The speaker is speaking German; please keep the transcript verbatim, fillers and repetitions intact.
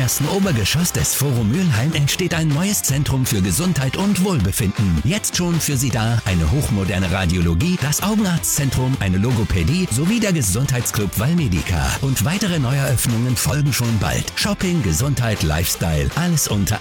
ersten Obergeschoss des Forum Mülheim entsteht ein neues Zentrum für Gesundheit und Wohlbefinden. Jetzt schon für Sie da eine hochmoderne Radiologie, das Augenarztzentrum, eine Logopädie sowie der Gesundheitsclub Valmedica. Und weitere Neueröffnungen folgen schon bald. Shopping, Gesundheit, Lifestyle, alles unter